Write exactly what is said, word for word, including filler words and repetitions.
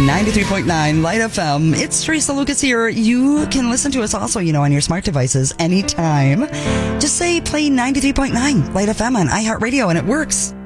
ninety-three point nine Light F M. It's Teresa Lucas here. You can listen to us also, you know, on your smart devices anytime. Just say play ninety-three point nine Light F M on iHeartRadio and it works.